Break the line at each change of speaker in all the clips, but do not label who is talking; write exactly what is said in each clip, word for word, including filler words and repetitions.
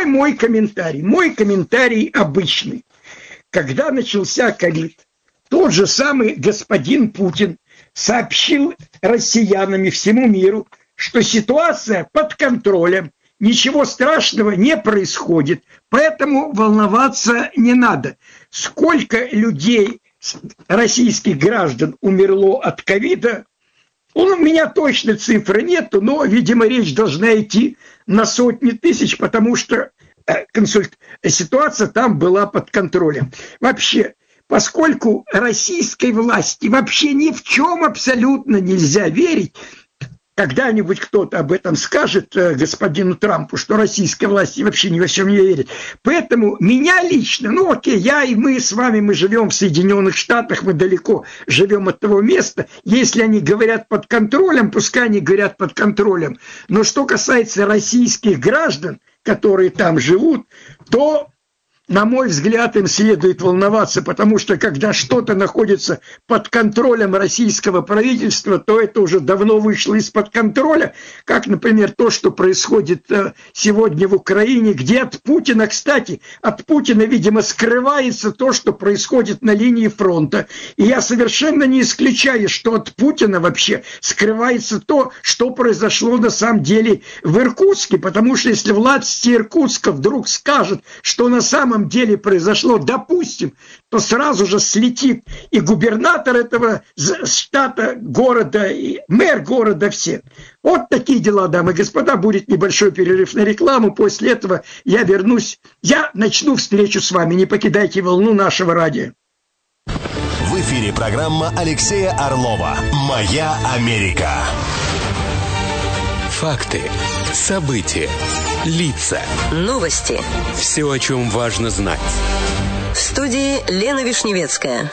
мой комментарий. Мой комментарий обычный. Когда начался ковид, тот же самый господин Путин сообщил россиянам и всему миру, что ситуация под контролем, ничего страшного не происходит, поэтому волноваться не надо. Сколько людей, российских граждан, умерло от ковида, у меня точной цифры нету, но, видимо, речь должна идти на сотни тысяч, потому что консульт... ситуация там была под контролем. Вообще, поскольку российской власти вообще ни в чем абсолютно нельзя верить, когда-нибудь кто-то об этом скажет э, господину Трампу, что российская власть вообще ни во всем не верит. Поэтому меня лично, ну окей, я и мы с вами, мы живем в Соединенных Штатах, мы далеко живем от того места. Если они говорят под контролем, пускай они говорят под контролем. Но что касается российских граждан, которые там живут, то, на мой взгляд, им следует волноваться, потому что когда что-то находится под контролем российского правительства, то это уже давно вышло из-под контроля, как, например, то, что происходит сегодня в Украине, где от Путина, кстати, от Путина, видимо, скрывается то, что происходит на линии фронта. И я совершенно не исключаю, что от Путина вообще скрывается то, что произошло на самом деле в Иркутске, потому что если власти Иркутска вдруг скажут, что на самом деле произошло, допустим, то сразу же слетит и губернатор этого штата, города, и мэр города, все. Вот такие дела, дамы и господа. Будет небольшой перерыв на рекламу. После этого я вернусь, я начну встречу с вами. Не покидайте волну нашего радио.
В эфире программа Алексея Орлова «Моя Америка».
Факты, события, лица.
Новости.
Все, о чем важно знать.
В студии Лена Вишневецкая.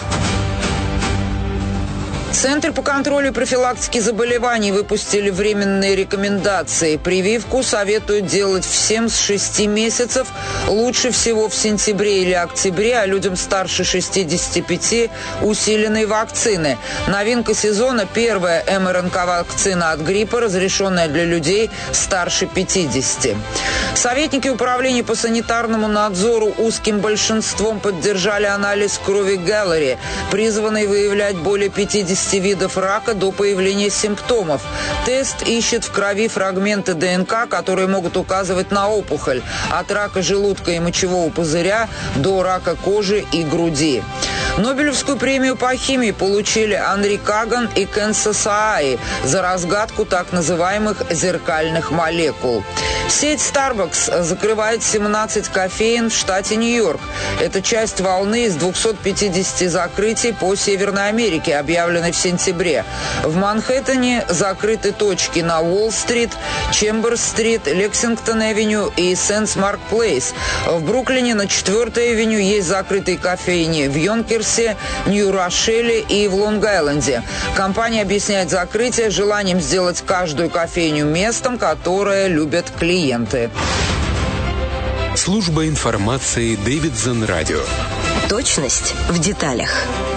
Центр по контролю и профилактике заболеваний выпустили временные рекомендации. Прививку советуют делать всем с шести месяцев, лучше всего в сентябре или октябре, а людям старше шестидесяти пяти усиленной вакцины. Новинка сезона – первая эм эр эн ка-вакцина от гриппа, разрешенная для людей старше пятидесяти. Советники управления по санитарному надзору узким большинством поддержали анализ крови Гэллери, призванный выявлять более пятидесяти видов рака до появления симптомов. Тест ищет в крови фрагменты дэ эн ка, которые могут указывать на опухоль, от рака желудка и мочевого пузыря до рака кожи и груди. Нобелевскую премию по химии получили Анри Каган и Кен Сасааи за разгадку так называемых зеркальных молекул. Сеть Starbucks закрывает семнадцать кофеен в штате Нью-Йорк. Это часть волны из двухсот пятидесяти закрытий по Северной Америке, объявленной в сентябре. В Манхэттене закрыты точки на Уолл-стрит, Чемберс-стрит, Лексингтон-авеню и Сенс-Марк-плейс. В Бруклине на четвёртой авеню есть закрытые кофейни в Йонкерсе, Нью-Рошеле и в Лонг-Айленде. Компания объясняет закрытие желанием сделать каждую кофейню местом, которое любят клиенты.
Служба информации Дэвидсон Радио.
Точность в деталях.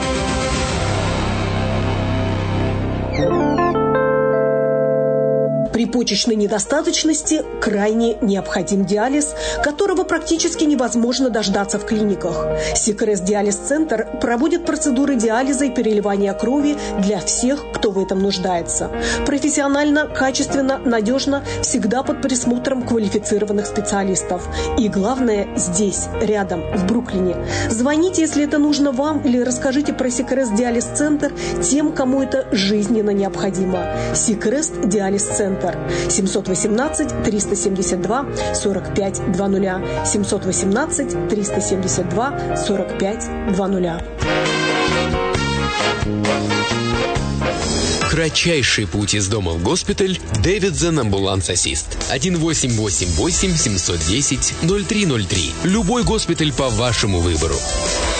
При почечной недостаточности крайне необходим диализ, которого практически невозможно дождаться в клиниках. Сикрест Диализ-центр проводит процедуры диализа и переливания крови для всех, кто в этом нуждается. Профессионально, качественно, надежно, всегда под присмотром квалифицированных специалистов. И главное, здесь, рядом, в Бруклине. Звоните, если это нужно вам, или расскажите про Сикрест Диализ-центр тем, кому это жизненно необходимо. Сикрест Диализ-центр. семьсот восемнадцать триста семьдесят два сорок пять двадцать. семьсот восемнадцать триста семьдесят два сорок пять двадцать.
Кратчайший путь из дома в госпиталь. Дэвидсон Амбуланс-Ассист. один восемь восемь восемь семь один ноль ноль три ноль три. Любой госпиталь по вашему выбору.